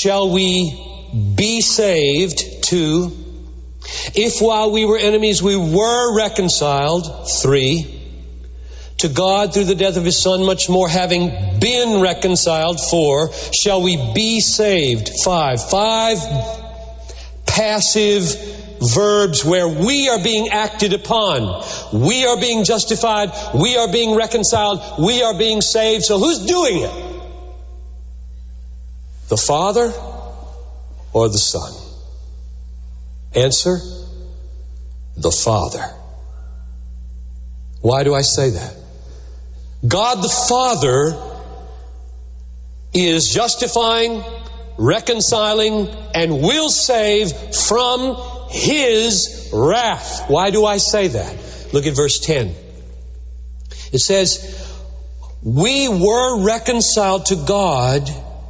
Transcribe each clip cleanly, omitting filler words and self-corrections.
shall we be saved? 2, if while we were enemies we were reconciled. 3, to God through the death of His Son, much more having been reconciled. 4, shall we be saved? 5 passive verbs where we are being acted upon. We are being justified. We are being reconciled. We are being saved. So who's doing it? The Father or the Son? Answer, the Father. Why do I say that? God the Father is justifying, reconciling, and will save from His wrath. Why do I say that? Look at verse 10. It says, we were reconciled to God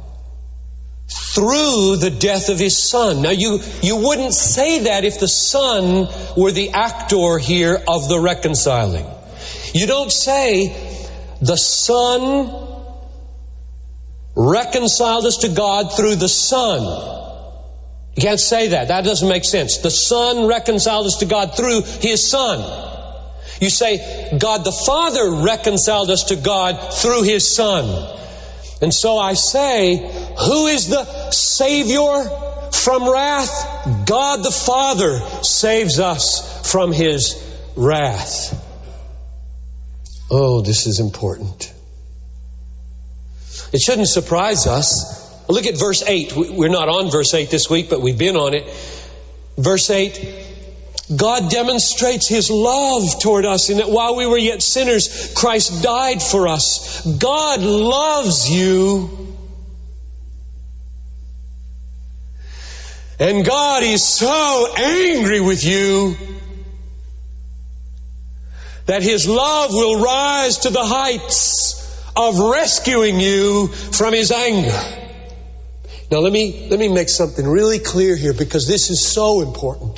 through the death of His Son. Now you wouldn't say that if the Son were the actor here of the reconciling. You don't say, the Son reconciled us to God through the Son. You can't say that. That doesn't make sense. The Son reconciled us to God through His Son. You say, God the Father reconciled us to God through His Son. And so I say, who is the Savior from wrath? God the Father saves us from His wrath. Oh, this is important. It shouldn't surprise us. Look at verse 8. We're not on verse 8 this week, but we've been on it. Verse 8. God demonstrates His love toward us in that while we were yet sinners, Christ died for us. God loves you. And God is so angry with you that His love will rise to the heights of rescuing you from His anger. Now let me make something really clear here, because this is so important.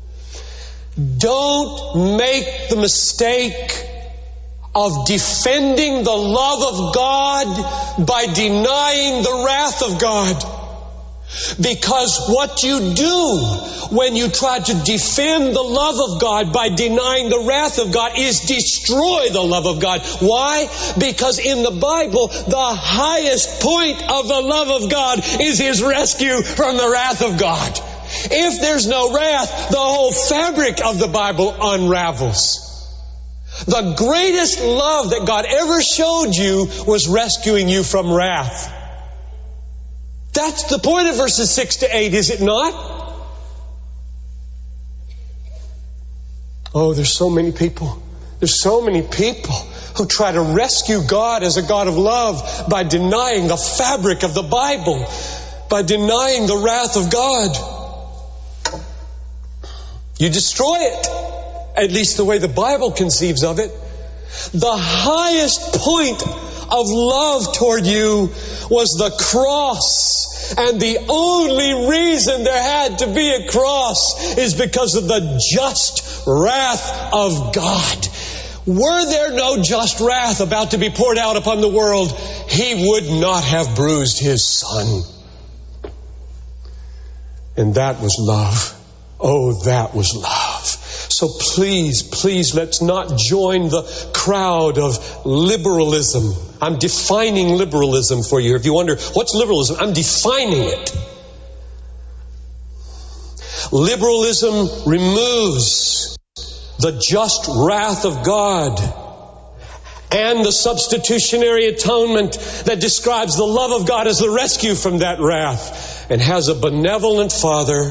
Don't make the mistake of defending the love of God by denying the wrath of God. Because what you do when you try to defend the love of God by denying the wrath of God is destroy the love of God. Why? Because in the Bible, the highest point of the love of God is His rescue from the wrath of God. If there's no wrath, the whole fabric of the Bible unravels. The greatest love that God ever showed you was rescuing you from wrath. That's the point of verses 6 to 8, is it not? Oh, there's so many people. There's so many people who try to rescue God as a God of love by denying the fabric of the Bible, by denying the wrath of God. You destroy it, at least the way the Bible conceives of it. The highest point of love toward you was the cross. And the only reason there had to be a cross is because of the just wrath of God. Were there no just wrath about to be poured out upon the world, He would not have bruised His Son. And that was love. Oh, that was love. So please, let's not join the crowd of liberalism. I'm defining liberalism for you. If you wonder, what's liberalism? I'm defining it. Liberalism removes the just wrath of God and the substitutionary atonement that describes the love of God as the rescue from that wrath, and has a benevolent Father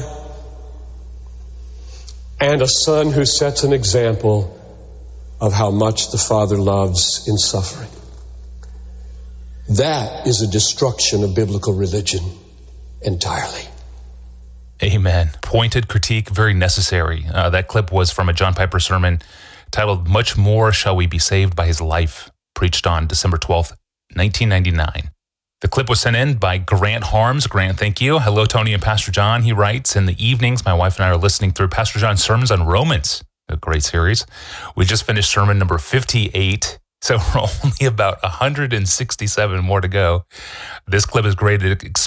and a Son who sets an example of how much the Father loves in suffering. That is a destruction of biblical religion entirely. Amen. Pointed critique, very necessary. That clip was from a John Piper sermon titled, "Much More Shall We Be Saved by His Life," preached on December 12th, 1999. The clip was sent in by Grant Harms. Grant, thank you. Hello, Tony and Pastor John. He writes, in the evenings, my wife and I are listening through Pastor John's sermons on Romans. A great series. We just finished sermon number 58, so we're only about 167 more to go. This clip is great. It